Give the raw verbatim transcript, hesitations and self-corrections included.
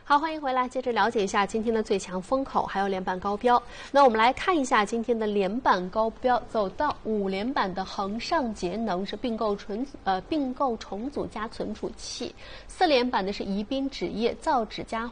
好，欢迎回来，接着了解一下今天的最强风口，还有连板高标。那我们来看一下今天的连板高标，走到五连板的恒上节能是并购重呃并购重组加存储器，四连板的是宜宾纸业、造纸加